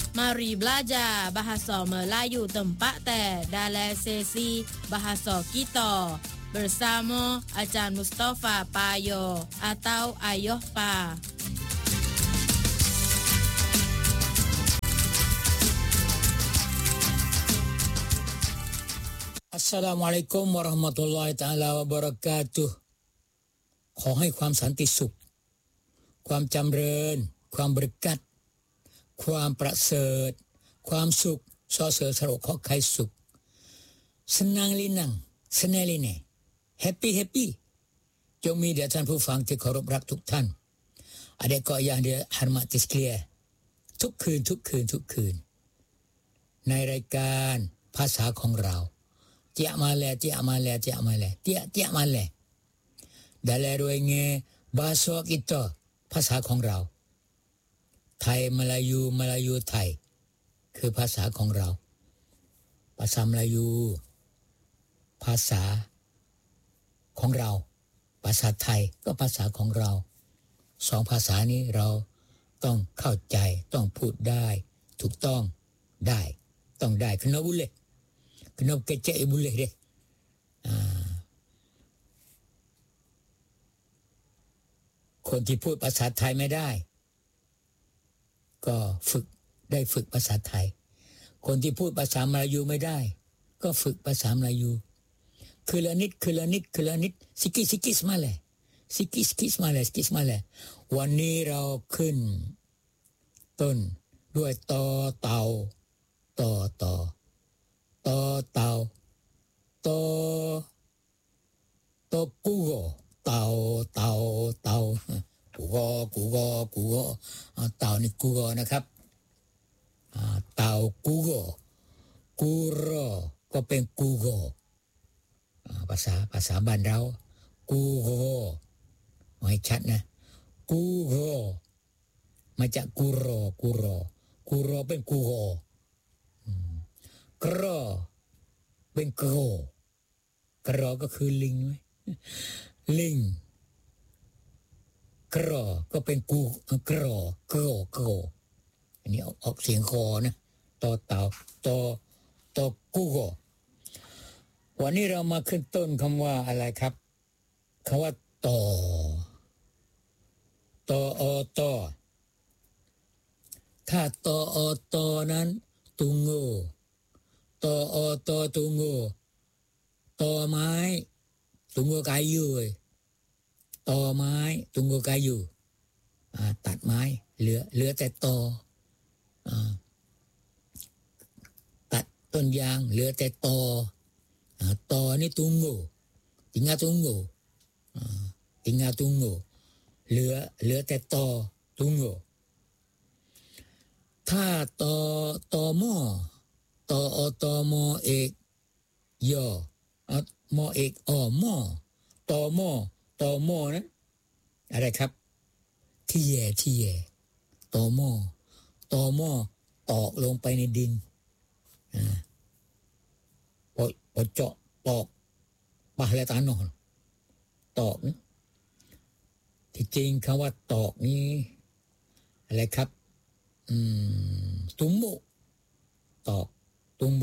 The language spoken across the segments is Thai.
Mari belajar bahasa Melayu tempat dalam sesi bahasa kita bersama Ajar Mustafa Payo atau Ayah Pa. Assalamualaikum warahmatullahi ta'ala wabarakatuh ขอให้ความสันติสุขความจำเริญความบริกัดความประเสริฐความสุขสอเสริญสรขอใครสุข senang linang senang line happy happy จงมีแด่ท่านผู้ฟังที่เคารพรักทุกท่านadik kau yang dihormati sekalian ทุกคืนในรายการภาษาของเราเจียมาแลเจียมาแลdalam ruangnya bahasa kita ภาษาของเราไทยมลายูไทยคือภาษาของเราภาษามลายูภาษาของเราภาษาไทยก็ภาษาของเราสองภาษานี้เราต้องเข้าใจต้องพูดได้ถูกต้องได้ต้องได้kena boleh kena kecek boleh dehคนที่พูดภาษาไทยไม่ได้ก็ฝึกภาษาไทยคนที่พูดภาษามลายูไม่ได้ก็ฝึกภาษามลายูคือละนิดsikitมาเลยวันนี้เราขึ้นต้นด้วยตอเต่าตอเต่าตอกูโกเต่ากูโกเต่านี่กูโกนะครับเต่ากูโกกูรอก็เป็นกูโกภาษาบ้านเรากูโกให้ชัดนะกูโกมาจากกูรอเป็นกูโกกรอเป็นกรอก็คือลิงไหมลิงกรอก็เป็นกูกรอันนี้ออกเสียงคอนะตอเต่าตอกูโกวันนี้เรามาขึ้นต้นคำว่าอะไรครับคำว่าต่อถ้าตอนั้นtunggu tunggu ตอไม้tunggu kayu ตอไม้ tunggu kayu ตัดไม้เหลือแต่ตอตัดต้นยางเหลือแต่ตอนี่ tunggu tinggal tunggu เหลือแต่ตอ tunggu ถ้าตอมอเอกยอมอเอกมอตอมอนั้นอะไรครับที่แย่ตอมอตอกลงไปในดินพอเจาะตอกปะละตานอนตอกนะที่จริงคำว่าตอกนี้อะไรครับตุ้มโบตอกตุ้มโบ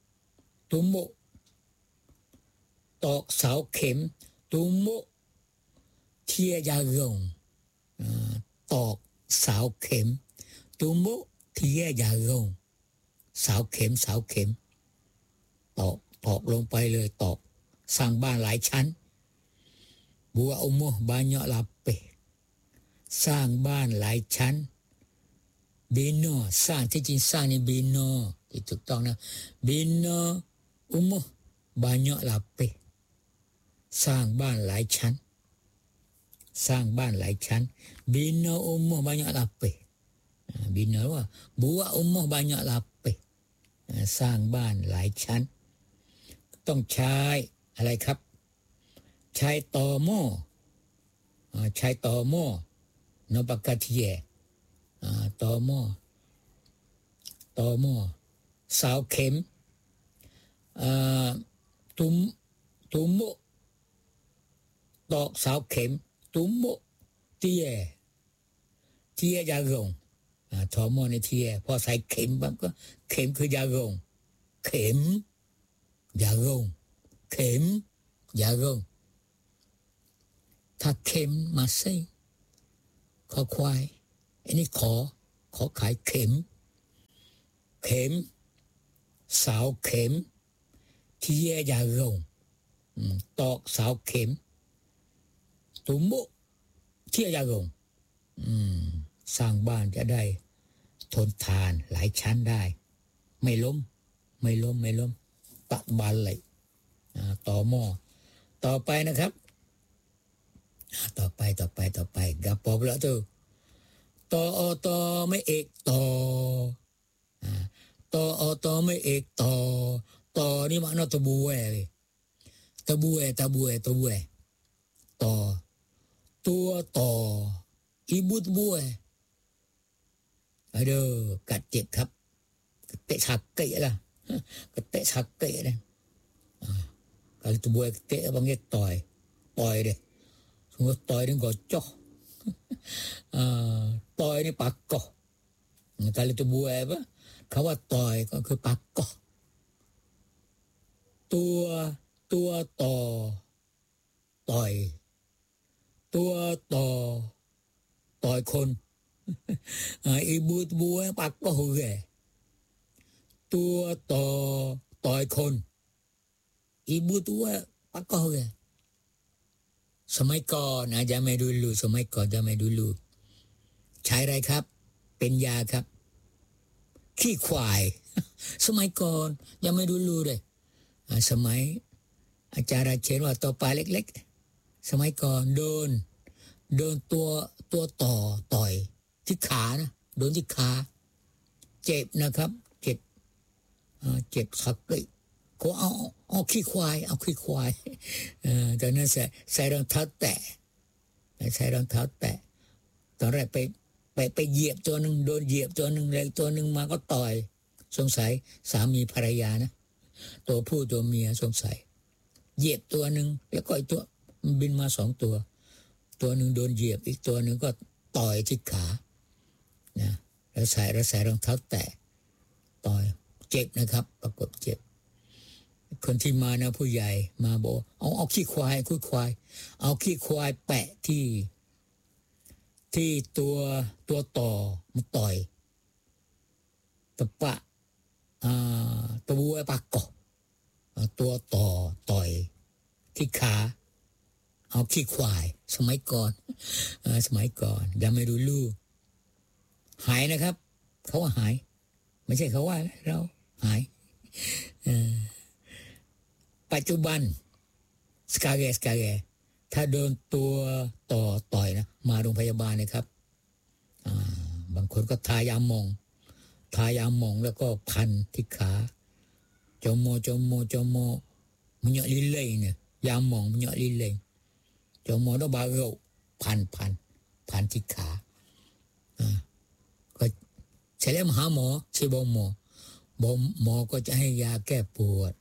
ตอกเสาเข็มตุ้มโบเทียยากงตอกเสาเข็มตุ้มโบเทียยากงเสาเข็มตอกลงไปเลยตอกสร้างบ้านหลายชั้นbuat umur banyak lapis สร้างบ้านหลายชั้นbina สร้างที่จริงสร้างนี่ bina ที่ถูกต้องนะ bina umur banyak lapis สร้างบ้านหลายชั้น bina umur banyak lapis bina ว่า buat umur banyak lapis สร้างบ้านหลายชั้นต้องใช้อะไรครับใช้ตอหม้อนปากาเทียตอหม้อเสาเข็มตุ้มโมตอกเสาเข็มตุ้มโมเทียยากงทอมอในเทียพอใส่เข็มปั๊บก็เข็มคือยาโรงเข็มยาโรงเข็มยาโรงถ้าเข็มมาใส่ขอควายอันนี้ขอขายเข็มสาวเข็มเทียยาโรงตอกสาวเข็มตุ่มบุเทียยาโรงสร้างบ้านจะได้ทนทานหลายชั้นได้ไม่ล้มปักบานเลยต่อหม้อต่อไปนะครับต่อไปกับปอบแล้วต่อไม่เอกต่อไม่เอกต่อนี่makna terbuaiต่อตัวต่อibu terbuai aduh กัดเจ็บครับเตะsakit lah ketek sakit dah kalau terbuai ketek panggil toy deh semua toy ni gocok toy ni pakoh kalau terbuai apa คำว่าต่อยก็คือปักก็ตัวต่อยตัวต่อยคนibu buahปักก็หือตัวต่อยคนibu tuaปักก็หือสมัยก่อนนะจะไม่ดูใช้อะไรครับเป็นยาครับขี้ควายสมัยก่อนยังไม่รู้เลยสมัยอาจารย์เขียนว่าต่อปลาเล็กๆสมัยก่อนโดนตัวต่อยที่ขานะโดนที่ขาเจ็บนะครับเจ็บสักเลยเขาเอาขี้ควายตอนนั้นใส่รองเท้าแตะตอนแรกไปเหยียบตัวหนึ่งโดนเหยียบตัวหนึ่งแล้วตัวหนึ่งมาก็ต่อยสงสัยสามีภรรยานะตัวผู้ตัวเมียสงสัยเหยียบตัวหนึ่งแล้วก็อีกตัวมันบินมา2ตัวหนึ่งโดนเหยียบอีกตัวหนึ่งก็ต่อยที่ขานะแล้วใส่รองเท้าแตะต่อยเจ็บนะครับปรากฏเจ็บคนที่มานะผู้ใหญ่มาบอกเอาขี้ควายเอาขี้ควายแปะที่ตัวต่อมันต่อยตะปะตัวปากก็ตัวต่อยที่ขาเอาขี้ควายสมัยก่อนยังไม่รู้ลูกหายนะครับเขาว่าหายไม่ใช่เขาว่าเราหายปัจจุบันสกาเกถ้าโดนตัวต่อยนะมาโรงพยาบาลนะครับบางคนก็ทายาหม่องแล้วก็พันที่ขาจมโมมันเหยาะลิเลยเนี่ยยาหม่องมันเหยาะลิเลยจมโมต้องบาโรพันที่ขาก็เสร็จแล้วมาหาหมอที่บอกหมอก็จะให้ยาแก้ปวด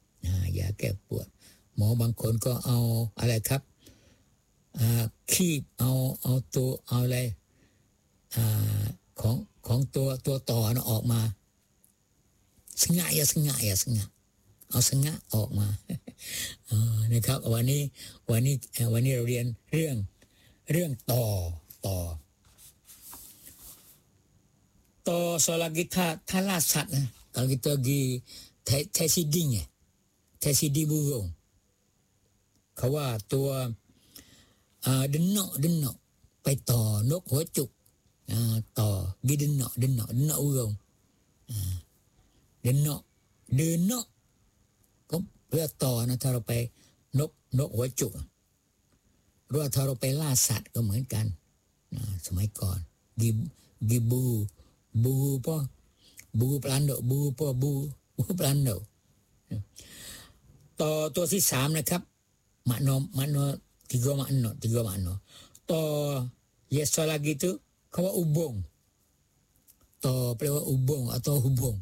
หมอบางคนก็เอาอะไรครับคีบเอาตัวเอาอะไรของตัวต่อนะออกมาสงะเอาสงะออกมานะครับวันนี้เราเรียนเรื่องต่อsoal kitaถ้าสัตว์นะkalau kita pergi tesidi burung เขาว่าตัวเดินเนาะไปต่อนกหัวจุกต่อกีเดินเนาะburung เดินเนาะก็เพื่อต่อนะถ้าเราไปนกหัวจุกหรือว่าถ้าเราไปล่าสัตว์ก็เหมือนกันสมัยก่อนกีบูป่ะบูปลานโดบูปลานโดต่อตัวที่3นะครับmakna tiga maknaต่อ yes lagi tu kau ubungต่อแปลว่าอุโบงatau hubung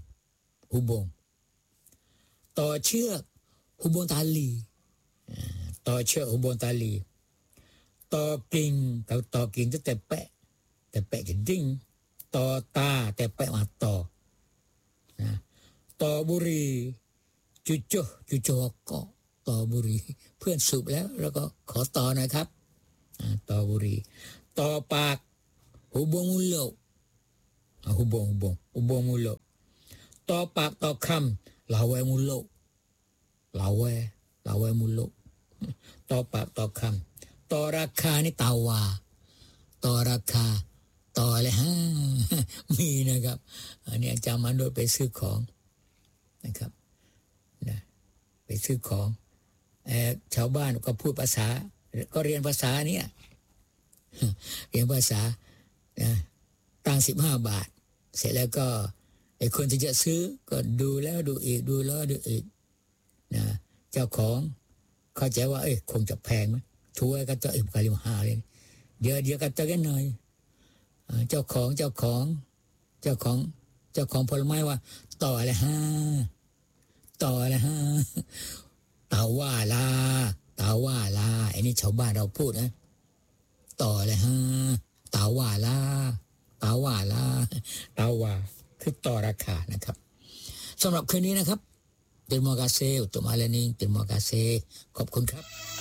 ต่อเชือก hubung tali ต่อเชือก hubung tali ต่อกิ่งkalauต่อกิ่งtu tepek jeding ต่อตาแต่ไปมาต่อนะต่อบุรีจุโจก็ต่อบุรีเพื่อนสูบแล้วก็ขอต่อหน่อยครับต่อบุรีต่อปากhubung mulut hubung mulut ต่อปากต่อคำlawai mulut lawai mulut ต่อปากต่อคำต่อราคานี่ตาวาต่อราคาต่อเลยฮะมีนะครับอันนี้อาจารย์มาโดยไปซื้อของนะครับนะไปซื้อของชาวบ้านก็พูดภาษาก็เรียนภาษาเนี่ยเรียนภาษาตั้ง15 บาทเสร็จแล้วก็ไอ้คนที่จะซื้อก็ดูแล้วดูอีกดูแล้วดูอีกนะเจ้าของเข้าใจว่าคงจะแพงมั้ยช่วยกันจะกะลิมหาเลยเดี๋ยวกันตะกันหน่อยเจ้าของผลไม้ว่าต่อเลยฮะตาว่าลาไอ้นี่ชาวบ้านเราพูดนะต่อเลยฮะตาว่าลาคือต่อราคานะครับสำหรับคืนนี้นะครับterima kasih untuk malam ini terima kasih ขอบคุณครับ